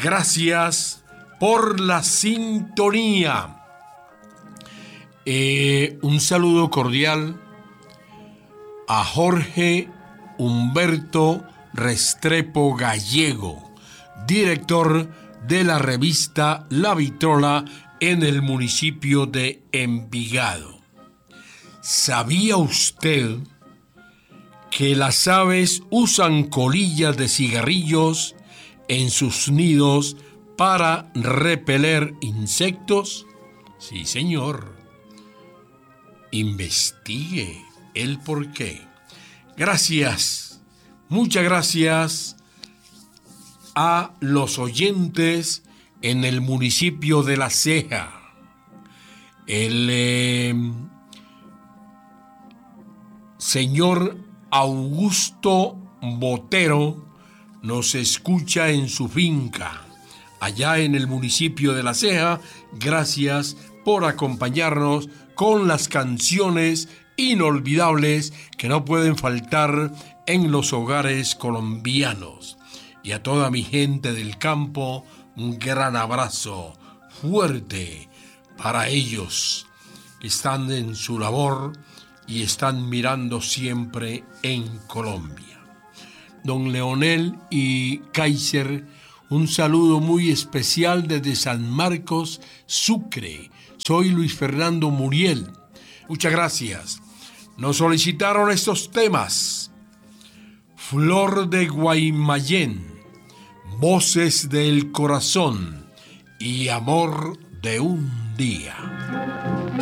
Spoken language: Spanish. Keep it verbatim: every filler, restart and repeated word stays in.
Gracias por la sintonía. Eh, un saludo cordial a Jorge Humberto Restrepo Gallego, director de la revista La Vitrola en el municipio de Envigado. ¿Sabía usted que las aves usan colillas de cigarrillos en sus nidos para repeler insectos? Sí, señor. Investigue el porqué. Gracias, muchas gracias a los oyentes en el municipio de La Ceja. El eh, señor Augusto Botero nos escucha en su finca, allá en el municipio de La Ceja. Gracias por acompañarnos con las canciones inolvidables que no pueden faltar en los hogares colombianos. Y a toda mi gente del campo, un gran abrazo fuerte para ellos que están en su labor y están mirando siempre en Colombia. Don Leonel y Kaiser, un saludo muy especial desde San Marcos, Sucre. Soy Luis Fernando Muriel. Muchas gracias. Nos solicitaron estos temas: Flor de Guaymallén, Voces del Corazón y Amor de un Día.